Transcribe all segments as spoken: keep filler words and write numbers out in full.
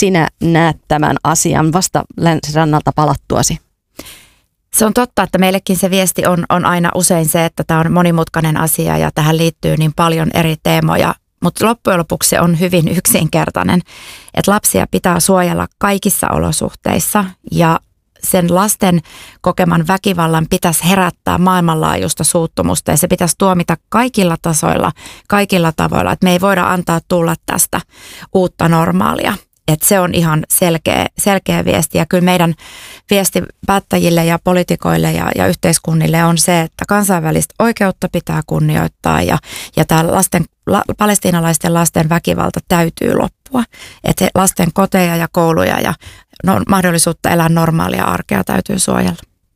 sinä näet tämän asian vasta länsirannalta palattuasi? Se on totta, että meillekin se viesti on, on aina usein se, että tämä on monimutkainen asia ja tähän liittyy niin paljon eri teemoja. Mutta loppujen lopuksi se on hyvin yksinkertainen, että lapsia pitää suojella kaikissa olosuhteissa ja sen lasten kokeman väkivallan pitäisi herättää maailmanlaajuista suuttumusta ja se pitäisi tuomita kaikilla tasoilla, kaikilla tavoilla, että me ei voida antaa tulla tästä uutta normaalia. Että se on ihan selkeä, selkeä viesti ja kyllä meidän viesti päättäjille ja poliitikoille ja, ja yhteiskunnille on se, että kansainvälistä oikeutta pitää kunnioittaa ja, ja tämä lasten, la, palestiinalaisten lasten väkivalta täytyy loppua. Että lasten koteja ja kouluja ja no, mahdollisuutta elää normaalia arkea täytyy suojella.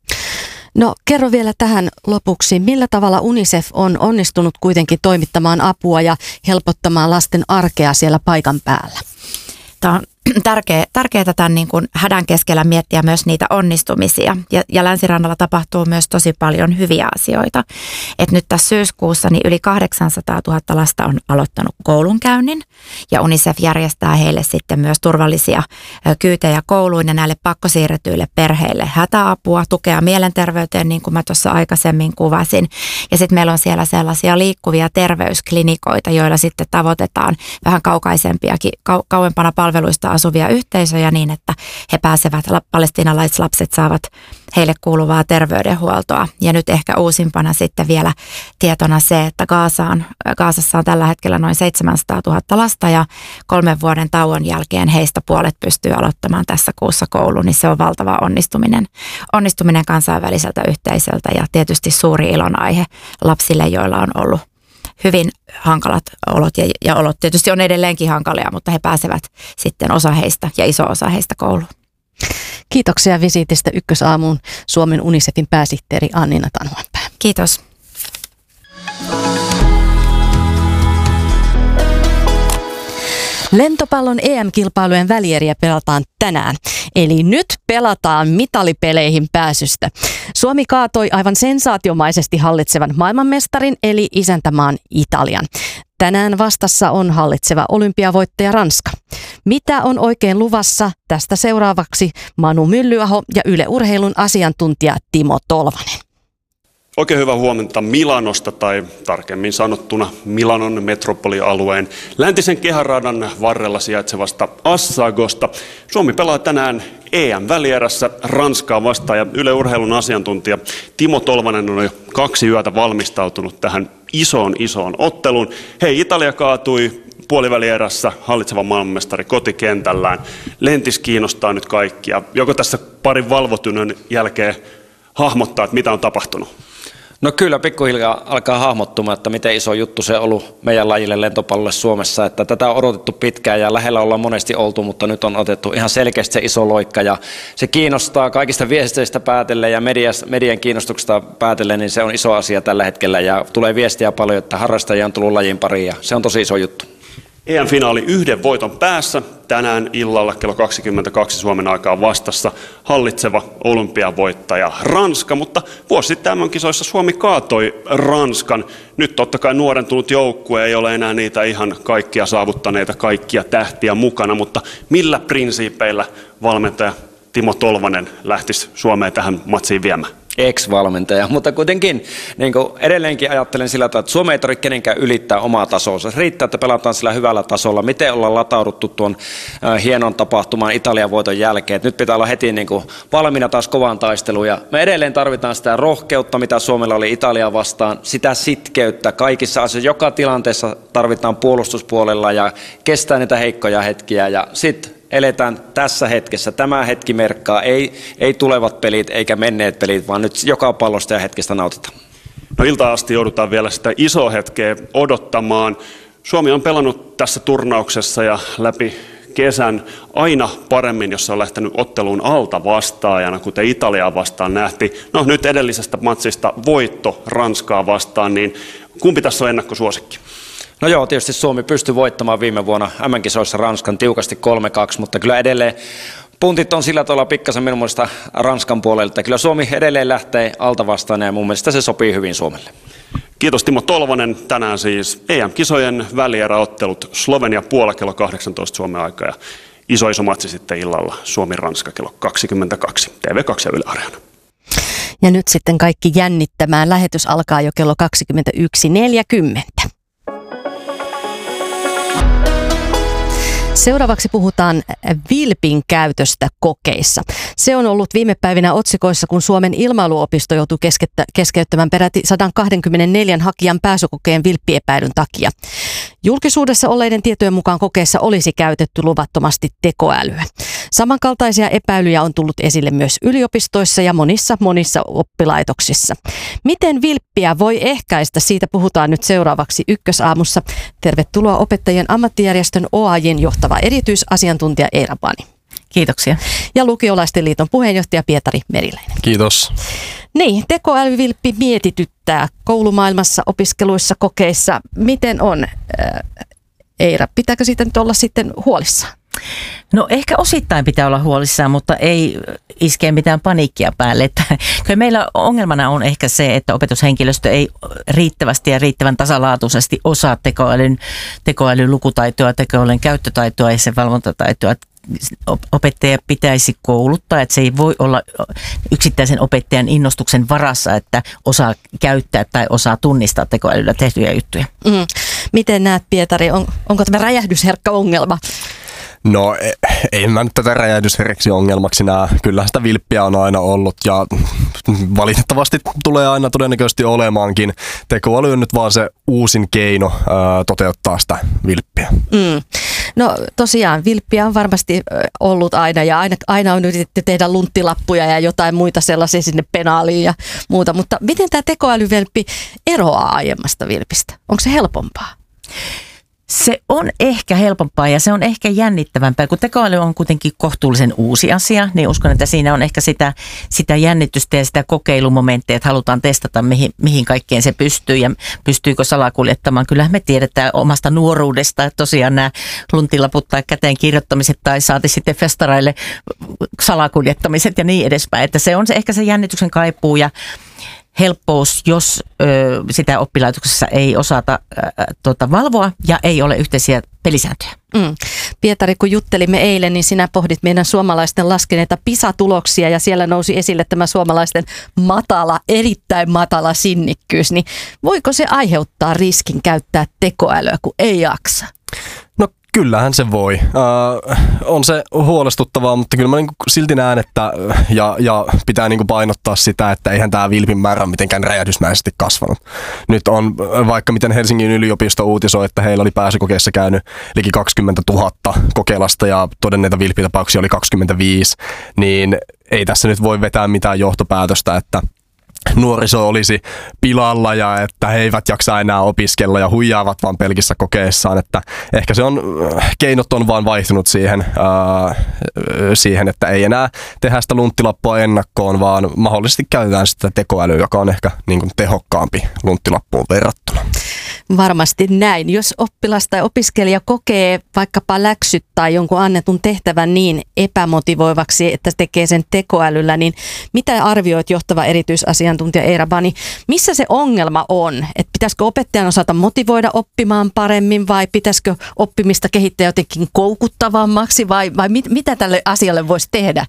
No kerro vielä tähän lopuksi, millä tavalla UNICEF on onnistunut kuitenkin toimittamaan apua ja helpottamaan lasten arkea siellä paikan päällä? Tämä on tärkeä, tärkeää tämän niin kuin hädän keskellä miettiä myös niitä onnistumisia. Ja, ja Länsirannalla tapahtuu myös tosi paljon hyviä asioita. Et nyt tässä syyskuussa niin yli kahdeksansataatuhatta lasta on aloittanut koulunkäynnin. Ja UNICEF järjestää heille sitten myös turvallisia kyytejä kouluun ja näille pakkosiirretyille perheille hätäapua, tukea mielenterveyteen, niin kuin mä tuossa aikaisemmin kuvasin. Ja sitten meillä on siellä sellaisia liikkuvia terveysklinikoita, joilla sitten tavoitetaan vähän kaukaisempiakin, kau- kauempana palveluista asuvia yhteisöjä niin, että he pääsevät, palestiinalaislapset saavat heille kuuluvaa terveydenhuoltoa. Ja nyt ehkä uusimpana sitten vielä tietona se, että Gazaan, Gazassa on tällä hetkellä noin seitsemänsataatuhatta lasta ja kolmen vuoden tauon jälkeen heistä puolet pystyy aloittamaan tässä kuussa kouluun, niin se on valtava onnistuminen, onnistuminen kansainväliseltä yhteisöltä ja tietysti suuri ilonaihe lapsille, joilla on ollut hyvin hankalat olot ja, ja olot tietysti on edelleenkin hankalia, mutta he pääsevät sitten osa heistä ja iso osa heistä kouluun. Kiitoksia visiitistä Ykkösaamuun Suomen UNICEFin pääsihteeri Annina Tanhuanpää. Kiitos. Lentopallon E M-kilpailujen välieriä pelataan tänään. Eli nyt pelataan mitalipeleihin pääsystä. Suomi kaatoi aivan sensaatiomaisesti hallitsevan maailmanmestarin eli isäntämaan Italian. Tänään vastassa on hallitseva olympiavoittaja Ranska. Mitä on oikein luvassa? Tästä seuraavaksi Manu Myllyaho ja Yle Urheilun asiantuntija Timo Tolvanen. Oikein hyvää huomenta Milanosta tai tarkemmin sanottuna Milanon metropolialueen läntisen kehäradan varrella sijaitsevasta Assagosta. Suomi pelaa tänään E M-välierässä Ranskaa vastaan ja Yle Urheilun asiantuntija Timo Tolvanen on jo kaksi yötä valmistautunut tähän isoon isoon otteluun. Hei, Italia kaatui puolivälierässä hallitsevan maailmanmestari kotikentällään. Lentis kiinnostaa nyt kaikkia. Joko tässä parin valvotynnön jälkeen hahmottaa, että mitä on tapahtunut? No kyllä, pikkuhiljaa alkaa hahmottumaan, että miten iso juttu se on ollut meidän lajille lentopallolle Suomessa. Että tätä on odotettu pitkään ja lähellä ollaan monesti oltu, mutta nyt on otettu ihan selkeästi se iso loikka. Ja se kiinnostaa kaikista viesteistä päätellen ja median kiinnostuksesta päätellen, niin se on iso asia tällä hetkellä. Ja tulee viestiä paljon, että harrastajia on tullut lajin pariin ja se on tosi iso juttu. E M-finaali yhden voiton päässä. Tänään illalla kello kaksikymmentäkaksi Suomen aikaa vastassa hallitseva olympiavoittaja Ranska, mutta vuosi sitten M M-kisoissa Suomi kaatoi Ranskan. Nyt totta kai nuorentunut joukkue ei ole enää niitä ihan kaikkia saavuttaneita, kaikkia tähtiä mukana, mutta millä prinsiipeillä valmentaja Timo Tolvanen lähtisi Suomeen tähän matsiin viemään? Ex-valmentaja, mutta kuitenkin niin kuin edelleenkin ajattelen sillä tavalla, että Suomi ei tarvitse kenenkään ylittää omaa tasoa. Se riittää, että pelataan sillä hyvällä tasolla. Miten ollaan latauduttu tuon äh, hienon tapahtuman Italian voiton jälkeen. Et nyt pitää olla heti niin kuin valmiina taas kovaan taisteluun. Ja me edelleen tarvitaan sitä rohkeutta, mitä Suomella oli Italiaa vastaan, sitä sitkeyttä kaikissa asioissa. Joka tilanteessa tarvitaan puolustuspuolella ja kestää niitä heikkoja hetkiä ja sitten eletään tässä hetkessä. Tämä hetki merkkaa, ei, ei tulevat pelit eikä menneet pelit, vaan nyt joka pallosta ja hetkestä nautitaan. No iltaan asti joudutaan vielä sitä isoa hetkeä odottamaan. Suomi on pelannut tässä turnauksessa ja läpi kesän aina paremmin, jos se on lähtenyt otteluun alta vastaajana, kuten Italiaa vastaan nähtiin. No nyt edellisestä matsista voitto Ranskaa vastaan, niin kumpi tässä on ennakkosuosikki? No joo, tietysti Suomi pystyi voittamaan viime vuonna M M-kisoissa Ranskan tiukasti kolme kaksi, mutta kyllä edelleen puntit on sillä tavalla pikkasen minun mielestä Ranskan puolelta. Kyllä Suomi edelleen lähtee alta vastaan ja mun mielestä se sopii hyvin Suomelle. Kiitos Timo Tolvanen. Tänään siis E M-kisojen välieräottelut Slovenia Puola kello kahdeksantoista Suomen aikaa ja iso iso matsi sitten illalla Suomi-Ranska kello kaksikymmentäkaksi, T V kaksi ja Yle Areena. Ja nyt sitten kaikki jännittämään. Lähetys alkaa jo kello kaksikymmentäyksi neljäkymmentä. Seuraavaksi puhutaan vilpin käytöstä kokeissa. Se on ollut viime päivinä otsikoissa, kun Suomen ilmailuopisto joutui keskeyttämään peräti sata kaksikymmentäneljä hakijan pääsykokeen vilppiepäilyn takia. Julkisuudessa olleiden tietojen mukaan kokeessa olisi käytetty luvattomasti tekoälyä. Samankaltaisia epäilyjä on tullut esille myös yliopistoissa ja monissa monissa oppilaitoksissa. Miten vilppiä voi ehkäistä? Siitä puhutaan nyt seuraavaksi Ykkösaamussa. Tervetuloa opettajien ammattijärjestön O A J:n johtava erityisasiantuntija Eira Bani. Kiitoksia. Ja Lukiolaisten liiton puheenjohtaja Pietari Meriläinen. Kiitos. Niin, tekoälyvilppi mietityttää koulumaailmassa, opiskeluissa, kokeissa. Miten on, äh, Eira? Pitääkö siitä nyt olla sitten huolissaan? No ehkä osittain pitää olla huolissaan, mutta ei iskee mitään paniikkia päälle. Että, kyllä meillä ongelmana on ehkä se, että opetushenkilöstö ei riittävästi ja riittävän tasalaatuisesti osaa tekoälyn, tekoälyn lukutaitoa, tekoälyn käyttötaitoa ja sen valvontataitoa. Opettaja pitäisi kouluttaa, että se ei voi olla yksittäisen opettajan innostuksen varassa, että osaa käyttää tai osaa tunnistaa tekoälyllä tehtyjä juttuja. Mm. Miten näet, Pietari, on, onko tämä räjähdysherkkä ongelma? No ei mä nyt tätä räjähdysherkäksi ongelmaksi näe. Kyllähän sitä vilppiä on aina ollut ja valitettavasti tulee aina todennäköisesti olemaankin. Tekoäly on nyt vaan se uusin keino ää, toteuttaa sitä vilppiä. Mm. No tosiaan vilppiä on varmasti ollut aina ja aina, aina on yritetty tehdä lunttilappuja ja jotain muita sellaisia sinne penaaliin ja muuta. Mutta miten tämä tekoälyvilppi eroaa aiemmasta vilpistä? Onko se helpompaa? Se on ehkä helpompaa ja se on ehkä jännittävämpää, kun tekoäly on kuitenkin kohtuullisen uusi asia, niin uskon, että siinä on ehkä sitä, sitä jännitystä ja sitä kokeilumomenttia, että halutaan testata, mihin, mihin kaikkeen se pystyy ja pystyykö salakuljettamaan. Kyllähän me tiedetään omasta nuoruudesta, että tosiaan nämä luntilaput tai käteen kirjoittamiset tai saati sitten festareille salakuljettamiset ja niin edespäin, että se on se ehkä se jännityksen kaipuu ja helppous, jos ö, sitä oppilaitoksessa ei osata ö, tuota, valvoa ja ei ole yhteisiä pelisääntöjä. Mm. Pietari, kun juttelimme eilen, niin sinä pohdit meidän suomalaisten laskeneita PISA-tuloksia ja siellä nousi esille tämä suomalaisten matala, erittäin matala sinnikkyys. Niin voiko se aiheuttaa riskin käyttää tekoälyä, kun ei jaksa? No kyllähän se voi. Äh, on se huolestuttavaa, mutta kyllä mä niinku silti näen, että ja, ja pitää niinku painottaa sitä, että eihän tämä vilpin määrä ole mitenkään räjähdysmäisesti kasvanut. Nyt on vaikka miten Helsingin yliopisto uutisoi, että heillä oli pääsykokeessa käynyt liki kaksikymmentätuhatta kokeilasta ja todenneita vilpitapauksia oli kaksikymmentäviisi, niin ei tässä nyt voi vetää mitään johtopäätöstä, että nuoriso olisi pilalla ja että he eivät jaksa enää opiskella ja huijaavat vaan pelkissä kokeissaan, että ehkä se on, keinot on vaan vaihtunut siihen, ää, siihen että ei enää tehdä sitä lunttilappua ennakkoon, vaan mahdollisesti käytetään sitä tekoälyä, joka on ehkä niin kuin tehokkaampi lunttilappuun verrattuna. Varmasti näin. Jos oppilas tai opiskelija kokee vaikkapa läksyt tai jonkun annetun tehtävän niin epämotivoivaksi, että tekee sen tekoälyllä, niin mitä arvioit johtava erityisasiantuntija Eira Bani? Missä se ongelma on? Että pitäisikö opettajan osata motivoida oppimaan paremmin vai pitäisikö oppimista kehittää jotenkin koukuttavammaksi vai, vai mit, mitä tälle asialle voisi tehdä?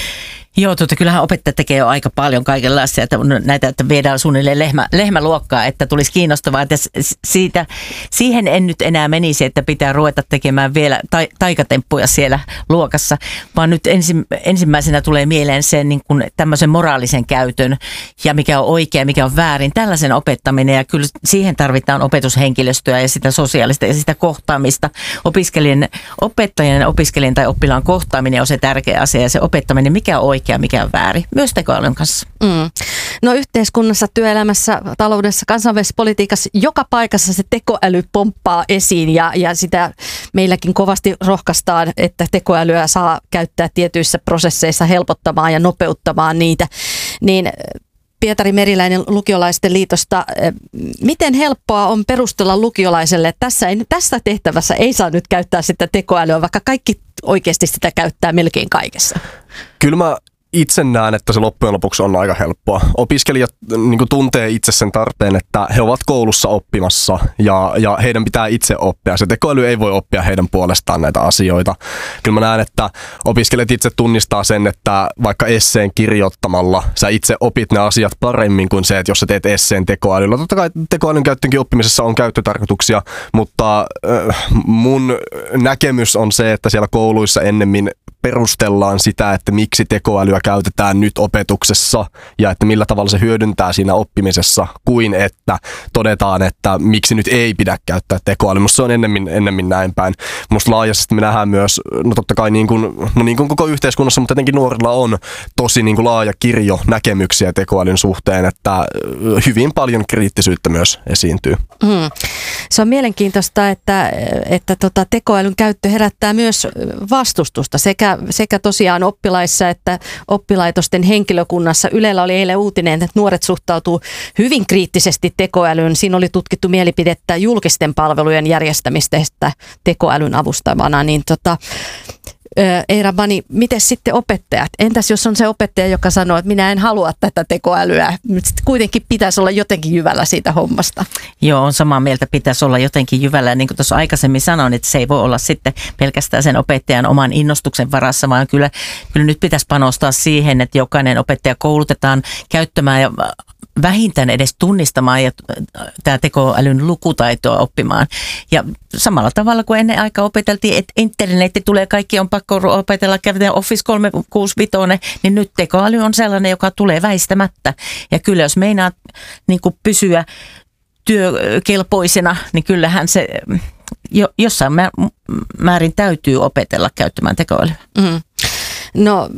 Joo, tuota, kyllähän opettaja tekee jo aika paljon kaikenlaisia, että näitä, että viedään suunnilleen lehmä, lehmäluokkaa, että tulisi kiinnostavaa. Että siitä, siihen en nyt enää menisi, että pitää ruveta tekemään vielä ta, taikatemppuja siellä luokassa, vaan nyt ensi, ensimmäisenä tulee mieleen sen niin kuin tämmöisen moraalisen käytön ja mikä on oikea, mikä on väärin, tällaisen opettaminen ja kyllä siihen tarvitaan opetushenkilöstöä ja sitä sosiaalista ja sitä kohtaamista. Opiskelijan, opettajan, opiskelijan tai oppilaan kohtaaminen on se tärkeä asia ja se opettaminen, mikä on oikea, mikä on väärin, myös tekoälyn kanssa. Mm. No yhteiskunnassa, työelämässä, taloudessa, kansainvälisessä politiikassa, joka paikassa se tekoäly pomppaa esiin ja, ja sitä meilläkin kovasti rohkaistaan, että tekoälyä saa käyttää tietyissä prosesseissa helpottamaan ja nopeuttamaan niitä. Niin Pietari Meriläinen Lukiolaisten liitosta, miten helppoa on perustella lukiolaiselle, että tässä, ei, tässä tehtävässä ei saa nyt käyttää sitä tekoälyä, vaikka kaikki oikeasti sitä käyttää melkein kaikessa? Kyllä mä itse näen, että se loppujen lopuksi on aika helppoa. Opiskelijat niin kuin tuntee itse sen tarpeen, että he ovat koulussa oppimassa ja, ja heidän pitää itse oppia. Se tekoäly ei voi oppia heidän puolestaan näitä asioita. Kyllä mä näen, että opiskelijat itse tunnistaa sen, että vaikka esseen kirjoittamalla sä itse opit ne asiat paremmin kuin se, että jos sä teet esseen tekoälyllä. Totta kai tekoälyn käyttöönkin oppimisessa on käyttötarkoituksia, mutta äh, mun näkemys on se, että siellä kouluissa ennemmin perustellaan sitä, että miksi tekoälyä käytetään nyt opetuksessa ja että millä tavalla se hyödyntää siinä oppimisessa, kuin että todetaan, että miksi nyt ei pidä käyttää tekoälyä. Musta se on ennemmin, ennemmin näin päin. Musta laajasti me nähdään myös, no totta kai niin kuin, no niin kuin koko yhteiskunnassa, mutta etenkin nuorilla on tosi niin kuin laaja kirjo näkemyksiä tekoälyn suhteen, että hyvin paljon kriittisyyttä myös esiintyy. Mm. Se on mielenkiintoista, että, että tota, tekoälyn käyttö herättää myös vastustusta sekä sekä tosiaan oppilaissa että oppilaitosten henkilökunnassa. Ylellä oli eilen uutinen, että nuoret suhtautuu hyvin kriittisesti tekoälyyn. Siinä oli tutkittu mielipidettä julkisten palvelujen järjestämistä tekoälyn avustavana. Niin tota, Eira Bani, miten sitten opettajat? Entäs jos on se opettaja, joka sanoo, että minä en halua tätä tekoälyä, mutta kuitenkin pitäisi olla jotenkin jyvällä siitä hommasta? Joo, on samaa mieltä, pitäisi olla jotenkin jyvällä. Niin kuin tuossa aikaisemmin sanoin, että se ei voi olla sitten pelkästään sen opettajan oman innostuksen varassa, vaan kyllä, kyllä nyt pitäisi panostaa siihen, että jokainen opettaja koulutetaan käyttämään ja vähintään edes tunnistamaan ja tämä tekoälyn lukutaitoa oppimaan. Ja samalla tavalla kuin ennen aikaa opeteltiin, että internetti tulee, kaikki on pakko opetella, käytetään Office kolmesataakuusikymmentäviisi, niin nyt tekoäly on sellainen, joka tulee väistämättä. Ja kyllä jos meinaa niin kuin pysyä työkelpoisena, niin kyllähän se jo, jossain määrin täytyy opetella käyttämään tekoälyä. Mm. No,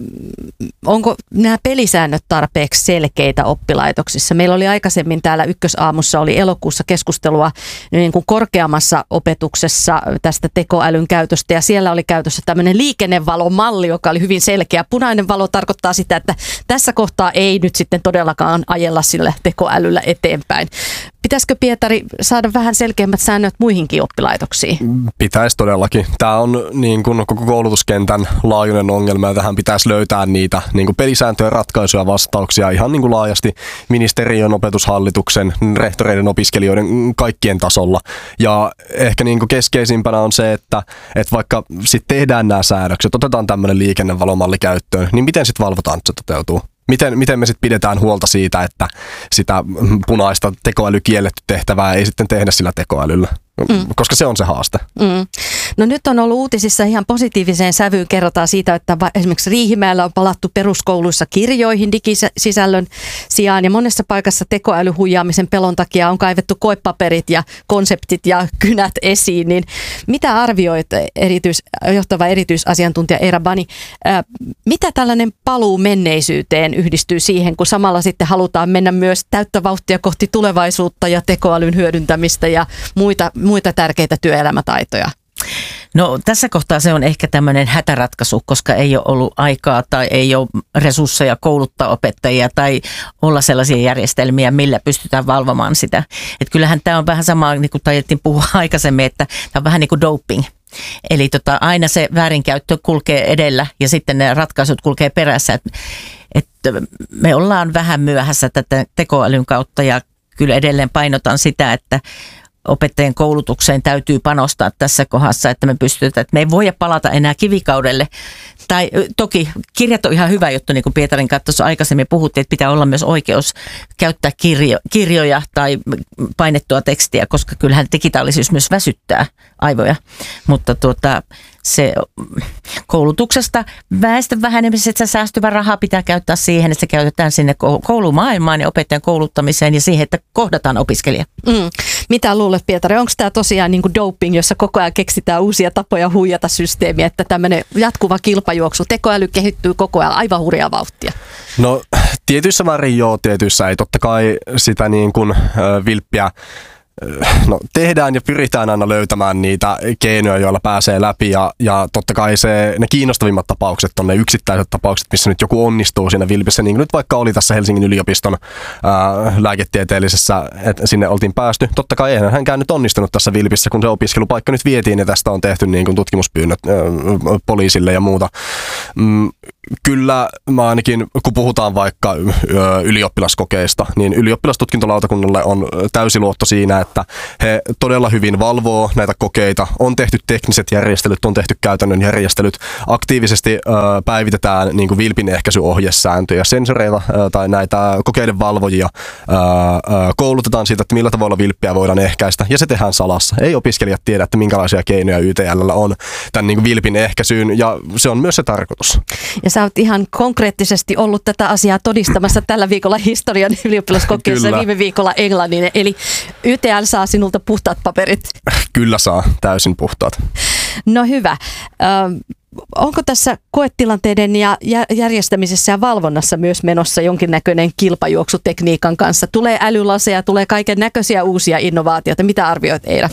onko nämä pelisäännöt tarpeeksi selkeitä oppilaitoksissa? Meillä oli aikaisemmin täällä Ykkösaamussa, oli elokuussa keskustelua niin kuin korkeammassa opetuksessa tästä tekoälyn käytöstä, ja siellä oli käytössä tämmöinen liikennevalomalli, joka oli hyvin selkeä. Punainen valo tarkoittaa sitä, että tässä kohtaa ei nyt sitten todellakaan ajella sillä tekoälyllä eteenpäin. Pitäisikö, Pietari, saada vähän selkeämmät säännöt muihinkin oppilaitoksiin? Pitäisi todellakin. Tämä on niin kuin koko koulutuskentän laajuinen ongelma, ja tähän pitäisi löytää niitä niin kuin pelisääntöjä, ratkaisuja, vastauksia ihan niin kuin laajasti ministeriön, opetushallituksen, rehtoreiden, opiskelijoiden, kaikkien tasolla. Ja ehkä niin kuin keskeisimpänä on se, että, että vaikka sitten tehdään nämä säädökset, otetaan tämmöinen liikennevalomalli käyttöön, niin miten sitten valvotaan, että se toteutuu? Miten, miten me sitten pidetään huolta siitä, että sitä punaista tekoälykielletty tehtävää ei sitten tehdä sillä tekoälyllä? Mm. Koska se on se haaste. Mm. No nyt on ollut uutisissa ihan positiiviseen sävyyn. Kerrotaan siitä, että esimerkiksi Riihimäellä on palattu peruskouluissa kirjoihin digisisällön sijaan. Ja monessa paikassa tekoälyhuijaamisen pelon takia on kaivettu koepaperit ja konseptit ja kynät esiin. Niin mitä arvioit, erityis, johtava erityisasiantuntija Eira Bani, ää, mitä tällainen paluu menneisyyteen yhdistyy siihen, kun samalla sitten halutaan mennä myös täyttä vauhtia kohti tulevaisuutta ja tekoälyn hyödyntämistä ja muita muita tärkeitä työelämätaitoja? No tässä kohtaa se on ehkä tämmöinen hätäratkaisu, koska ei ole ollut aikaa tai ei ole resursseja kouluttaa opettajia tai olla sellaisia järjestelmiä, millä pystytään valvomaan sitä. Että kyllähän tämä on vähän sama, niin kuin taidettiin puhua aikaisemmin, että tämä on vähän niin kuin doping. Eli tota, aina se väärinkäyttö kulkee edellä ja sitten ne ratkaisut kulkee perässä. Että et me ollaan vähän myöhässä tätä tekoälyn kautta ja kyllä edelleen painotan sitä, että opettajien koulutukseen täytyy panostaa tässä kohdassa, että me pystytään, että me ei voida palata enää kivikaudelle. Tai toki kirjat on ihan hyvä juttu, niin kuin Pietarin kanssa tuossa aikaisemmin puhuttiin, että pitää olla myös oikeus käyttää kirjo, kirjoja tai painettua tekstiä, koska kyllähän digitaalisuus myös väsyttää aivoja. Mutta tuota, se koulutuksesta väestön vähenemisestä säästyvä raha pitää käyttää siihen, että se käytetään sinne koulumaailmaan ja opettajan kouluttamiseen ja siihen, että kohdataan opiskelija. Mm. Mitä luulet, Pietari? Onko tämä tosiaan niin kuin doping, jossa koko ajan keksitään uusia tapoja huijata systeemiä, että tämmöinen jatkuva kilpajuoksu, tekoäly kehittyy koko ajan aivan hurjaa vauhtia? No tietyissä määrin joo, tietyissä ei. Totta kai sitä niin kuin äh, vilppiä No, tehdään ja pyritään aina löytämään niitä keinoja, joilla pääsee läpi ja, ja totta kai se, ne kiinnostavimmat tapaukset on ne yksittäiset tapaukset, missä nyt joku onnistuu siinä vilpissä, niin kuin nyt vaikka oli tässä Helsingin yliopiston ää, lääketieteellisessä, että sinne oltiin päästy. Totta kai eihän hänkään nyt onnistunut tässä vilpissä, kun se opiskelupaikka nyt vietiin ja tästä on tehty niin kuin tutkimuspyynnöt ää, poliisille ja muuta. Mm, kyllä mä ainakin, kun puhutaan vaikka ylioppilaskokeista, niin ylioppilastutkintolautakunnalle on täysi luotto siinä, että he todella hyvin valvoo näitä kokeita. On tehty tekniset järjestelyt, on tehty käytännön järjestelyt. Aktiivisesti ö, päivitetään niin kuin vilpinehkäisyohjesääntöjä, sensoreita ö, tai näitä kokeiden valvojia ö, ö, koulutetaan siitä, että millä tavalla vilppiä voidaan ehkäistä. Ja se tehdään salassa. Ei opiskelijat tiedä, että minkälaisia keinoja Y T L:llä on tämän niin kuin vilpin ehkäisyyn, ja se on myös se tarkoitus. Ja sä oot ihan konkreettisesti ollut tätä asiaa todistamassa tällä viikolla historian ylioppilaskokeessa ja viime viikolla englannin. Eli Y T L saa sinulta puhtaat paperit. Kyllä saa, täysin puhtaat. No hyvä. Ö, onko tässä koetilanteiden ja järjestämisessä ja valvonnassa myös menossa jonkinnäköinen kilpajuoksu tekniikan kanssa? Tulee älylaseja, tulee kaiken näköisiä uusia innovaatioita. Mitä arvioit, Eira?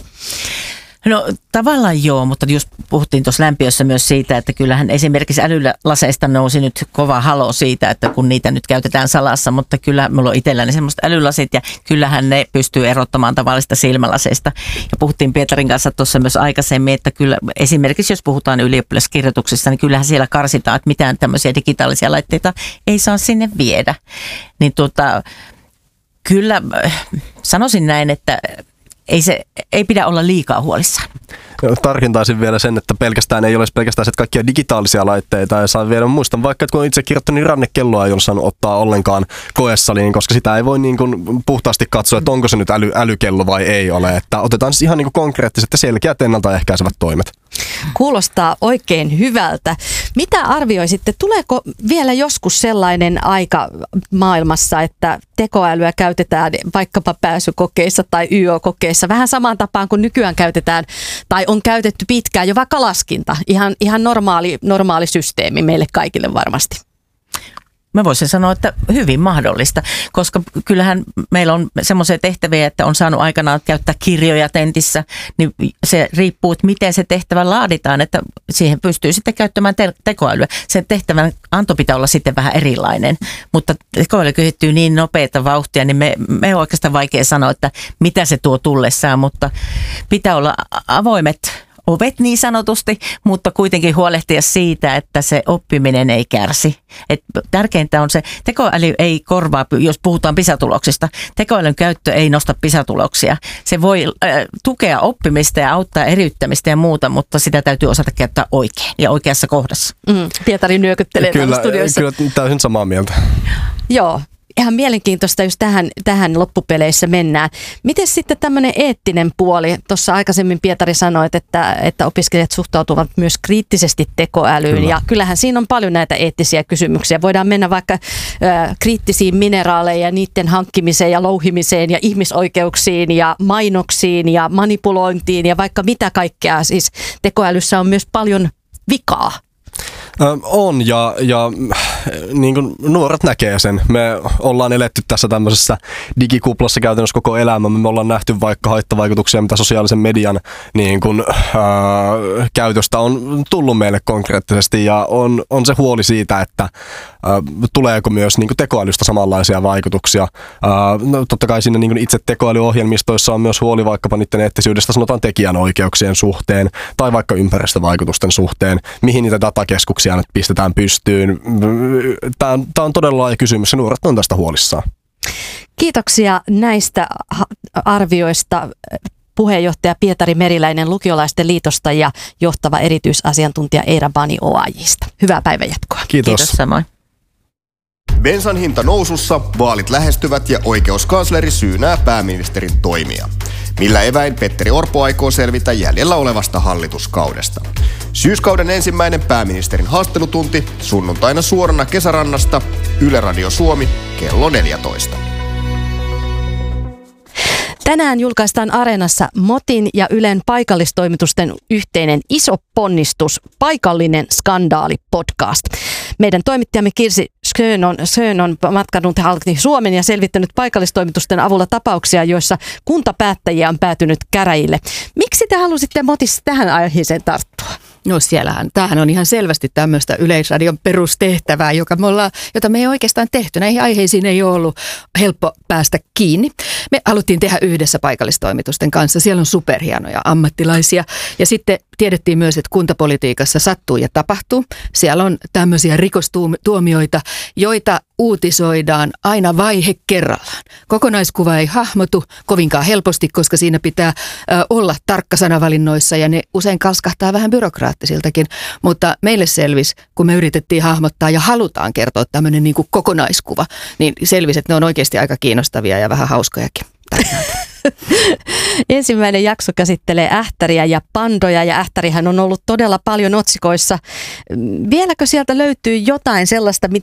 No tavallaan joo, mutta just puhuttiin tuossa lämpiössä myös siitä, että kyllähän esimerkiksi älylaseista nousi nyt kova halo siitä, että kun niitä nyt käytetään salassa, mutta kyllä minulla on itselläni semmoista älylasit ja kyllähän ne pystyy erottamaan tavallista silmälaseista. Ja puhuttiin Pietarin kanssa tuossa myös aikaisemmin, että kyllä esimerkiksi jos puhutaan ylioppilaskirjoituksista, niin kyllähän siellä karsitaan, että mitään tämmöisiä digitaalisia laitteita ei saa sinne viedä. Niin tuota, kyllä sanoisin näin, että Ei, se, ei pidä olla liikaa huolissaan. Tarkentaisin vielä sen, että pelkästään ei ole pelkästään se, että kaikkia digitaalisia laitteita ja saa vielä muistan vaikka, että kun itse kirjoittanut, niin rannekelloa ei ole saanut ottaa ollenkaan koesaliin, koska sitä ei voi niin kuin puhtaasti katsoa, että onko se nyt äly, älykello vai ei ole. Että otetaan siis ihan niin kuin konkreettiset ja selkeät ennaltaehkäisevät toimet. Kuulostaa oikein hyvältä. Mitä arvioisitte, tuleeko vielä joskus sellainen aika maailmassa, että tekoälyä käytetään vaikkapa pääsykokeissa tai Y O-kokeissa vähän samaan tapaan kuin nykyään käytetään tai on käytetty pitkään jo vaikka laskinta. Ihan, ihan normaali, normaali systeemi meille kaikille varmasti. Mä voisin sanoa, että hyvin mahdollista, koska kyllähän meillä on semmoisia tehtäviä, että on saanut aikanaan käyttää kirjoja tentissä, niin se riippuu, että miten se tehtävä laaditaan, että siihen pystyy sitten käyttämään te- tekoälyä. Sen tehtävän anto pitää olla sitten vähän erilainen, mutta tekoäly kehittyy niin nopeita vauhtia, niin me, me on oikeastaan vaikea sanoa, että mitä se tuo tullessaan, mutta pitää olla avoimet ovet niin sanotusti, mutta kuitenkin huolehtia siitä, että se oppiminen ei kärsi. Et tärkeintä on se, tekoäly ei korvaa, jos puhutaan PISA-tuloksista, tekoälyn käyttö ei nosta PISA-tuloksia. Se voi äh, tukea oppimista ja auttaa eriyttämistä ja muuta, mutta sitä täytyy osata käyttää oikein ja oikeassa kohdassa. Mm, Pietari nyökyttelee täällä studioissa. Kyllä täysin samaa mieltä. Joo. Ihan mielenkiintoista, jos tähän, tähän loppupeleissä mennään. Miten sitten tämmöinen eettinen puoli? Tuossa aikaisemmin Pietari sanoit, että, että opiskelijat suhtautuvat myös kriittisesti tekoälyyn. Kyllä. Ja kyllähän siinä on paljon näitä eettisiä kysymyksiä. Voidaan mennä vaikka ö, kriittisiin mineraaleihin ja niiden hankkimiseen ja louhimiseen ja ihmisoikeuksiin ja mainoksiin ja manipulointiin ja vaikka mitä kaikkea. Siis tekoälyssä on myös paljon vikaa. On ja, ja niin kuin nuoret näkee sen. Me ollaan eletty tässä tämmöisessä digikuplassa käytännössä koko elämämme. Me ollaan nähty vaikka haittavaikutuksia, mitä sosiaalisen median niin kuin, ää, käytöstä on tullut meille konkreettisesti. Ja on, on se huoli siitä, että ää, tuleeko myös niin kuin tekoälystä samanlaisia vaikutuksia. Ää, no, totta kai siinä niin kuin itse tekoälyohjelmistoissa on myös huoli vaikkapa niiden eettisyydestä, sanotaan tekijänoikeuksien suhteen tai vaikka ympäristövaikutusten suhteen, mihin niitä datakeskuksia nyt pistetään pystyyn. Tämä on, tämä on todella laaja kysymys ja nuoret on tästä huolissaan. Kiitoksia näistä arvioista puheenjohtaja Pietari Meriläinen Lukiolaisten liitosta ja johtava erityisasiantuntija Eira Bani O A J:sta. Hyvää päivänjatkoa. Kiitos. Kiitos samoin. Bensan hinta nousussa, vaalit lähestyvät ja oikeuskansleri syynää pääministerin toimia. Millä eväin Petteri Orpo aikoo selvitä jäljellä olevasta hallituskaudesta? Syyskauden ensimmäinen pääministerin haastattelutunti sunnuntaina suorana Kesärannasta, Yle Radio Suomi, kello neljätoista. Tänään julkaistaan Areenassa Motin ja Ylen paikallistoimitusten yhteinen iso ponnistus, paikallinen skandaali podcast. Meidän toimittajamme Kirsi Schön on, Schön on matkanut halki Suomen ja selvittänyt paikallistoimitusten avulla tapauksia, joissa kuntapäättäjiä on päätynyt käräjille. Miksi te halusitte Motissa tähän aiheeseen tarttua? No siellähän, tämähän on ihan selvästi tämmöistä Yleisradion perustehtävää, joka me ollaan, jota me ei oikeastaan tehty. Näihin aiheisiin ei ole ollut helppo päästä kiinni. Me haluttiin tehdä yhdessä paikallistoimitusten kanssa. Siellä on superhienoja ammattilaisia. Ja sitten tiedettiin myös, että kuntapolitiikassa sattuu ja tapahtuu. Siellä on tämmöisiä rikostuomioita, joita uutisoidaan aina vaihe kerrallaan. Kokonaiskuva ei hahmotu kovinkaan helposti, koska siinä pitää ö, olla tarkka sanavalinnoissa ja ne usein kalskahtaa vähän byrokraattisiltakin. Mutta meille selvisi, kun me yritettiin hahmottaa ja halutaan kertoa tämmöinen niin kuin kokonaiskuva, niin selvisi, että ne on oikeasti aika kiinnostavia ja vähän hauskojakin. Ensimmäinen jakso käsittelee ähtäriä ja pandoja, ja ähtärihän on ollut todella paljon otsikoissa. Vieläkö sieltä löytyy jotain sellaista,